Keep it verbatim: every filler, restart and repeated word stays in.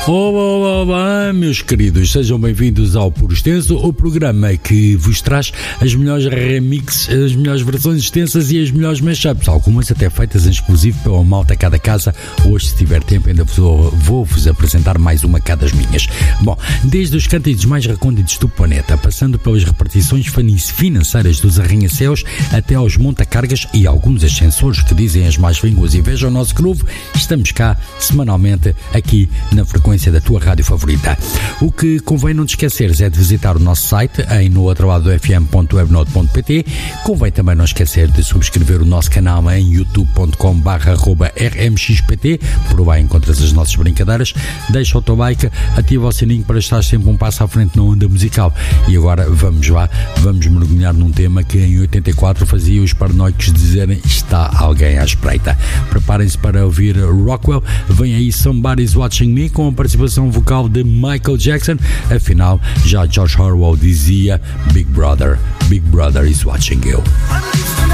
Olá, olá, olá, meus queridos, sejam bem-vindos ao Puro Extenso, o programa que vos traz as melhores remixes, as melhores versões extensas e as melhores mashups, algumas até feitas em exclusivo pela malta cada casa. Hoje, se tiver tempo, ainda vou-vos apresentar mais uma cá das minhas. Bom, desde os cânticos mais recônditos do planeta, passando pelas repartições financeiras dos arranha-céus até aos montacargas e alguns ascensores que dizem as más línguas e vejam o nosso groove, estamos cá semanalmente aqui na frequência da tua rádio favorita. O que convém não te esqueceres é de visitar o nosso site em no outro lado do f m ponto webnode ponto p t. Convém também não esquecer de subscrever o nosso canal em youtube ponto com barra arroba r m x p t. Por lá encontras as nossas brincadeiras. Deixa o teu like, ativa o sininho para estar sempre um passo à frente na onda musical. E agora vamos lá, vamos mergulhar num tema que em oitenta e quatro fazia os paranoicos dizerem está alguém à espreita. Preparem-se para ouvir Rockwell. Vem aí Somebody's Watching Me com a participação vocal de Michael Jackson. Afinal, já George Orwell dizia Big Brother, Big Brother is watching you.